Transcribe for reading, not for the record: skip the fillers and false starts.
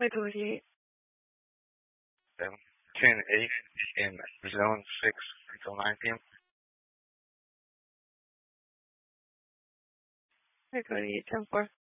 88. 10-8 in zone 6 until 9 p.m. 88, 10-4.